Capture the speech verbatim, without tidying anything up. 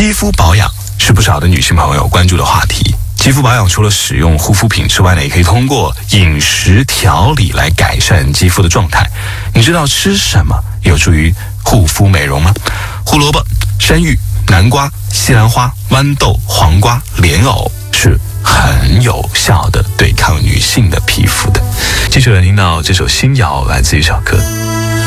肌肤保养是不少的女性朋友关注的话题。肌肤保养除了使用护肤品之外呢，也可以通过饮食调理来改善肌肤的状态。你知道吃什么有助于护肤美容吗？胡萝卜、山芋、南瓜、西兰花、豌豆、黄瓜、莲藕是很有效的对抗女性的皮肤的。接着来听到这首新谣，来自于小哥。